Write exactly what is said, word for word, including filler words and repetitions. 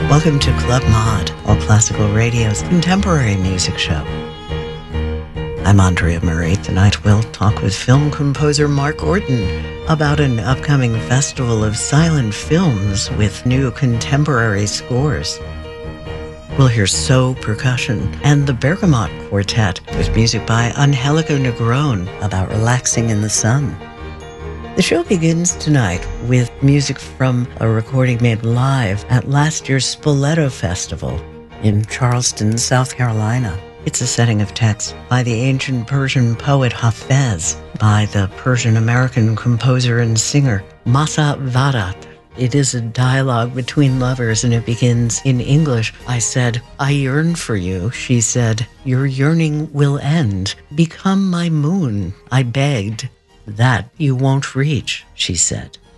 Welcome to Club Mod, All Classical Radio's contemporary music show. I'm Andrea Murray. Tonight we'll talk with film composer Mark Orton about an upcoming festival of silent films with new contemporary scores. We'll hear So Percussion and the Bergamot Quartet with music by Angelica Negron about relaxing in the sun. The show begins tonight with music from a recording made live at last year's Spoleto Festival in Charleston, South Carolina. It's a setting of text by the ancient Persian poet Hafez, by the Persian-American composer and singer Masa Vadat. It is a dialogue between lovers, and it begins in English. I said, "I yearn for you." She said, "Your yearning will end. Become my moon." I begged. "That you won't reach," she said.